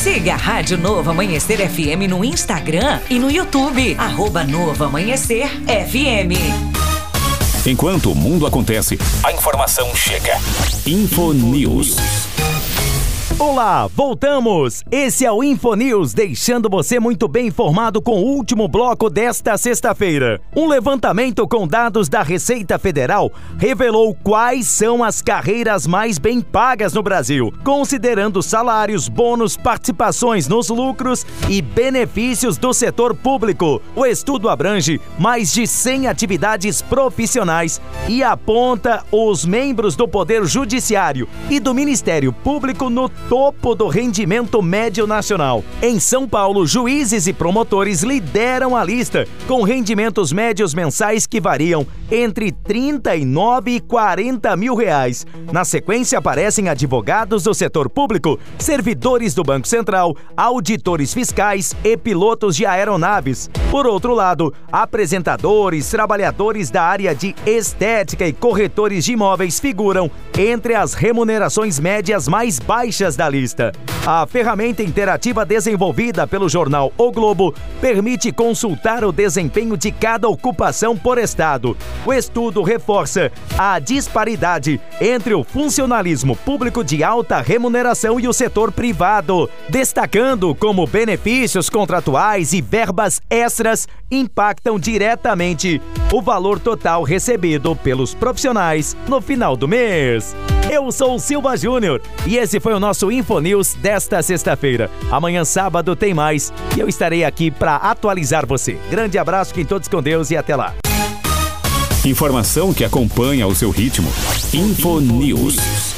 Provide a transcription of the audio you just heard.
Siga a Rádio Novo Amanhecer FM no Instagram e no YouTube, @Novo Amanhecer FM. Enquanto o mundo acontece, a informação chega. Infonews. Olá, voltamos! Esse é o Infonews, deixando você muito bem informado com o último bloco desta sexta-feira. Um levantamento com dados da Receita Federal revelou quais são as carreiras mais bem pagas no Brasil, considerando salários, bônus, participações nos lucros e benefícios do setor público. O estudo abrange mais de 100 atividades profissionais e aponta os membros do Poder Judiciário e do Ministério Público no topo do rendimento médio nacional. Em São Paulo, juízes e promotores lideram a lista, com rendimentos médios mensais que variam entre 39 e 40 mil reais. Na sequência aparecem advogados do setor público, servidores do Banco Central, auditores fiscais e pilotos de aeronaves. Por outro lado, apresentadores, trabalhadores da área de estética e corretores de imóveis figuram entre as remunerações médias mais baixas da lista. A ferramenta interativa desenvolvida pelo jornal O Globo permite consultar o desempenho de cada ocupação por estado. O estudo reforça a disparidade entre o funcionalismo público de alta remuneração e o setor privado, destacando como benefícios contratuais e verbas extras impactam diretamente o valor total recebido pelos profissionais no final do mês. Eu sou o Silva Júnior e esse foi o nosso Infonews desta sexta-feira. Amanhã, sábado, tem mais e eu estarei aqui para atualizar você. Grande abraço, fiquem todos com Deus e até lá. Informação que acompanha o seu ritmo. Infonews.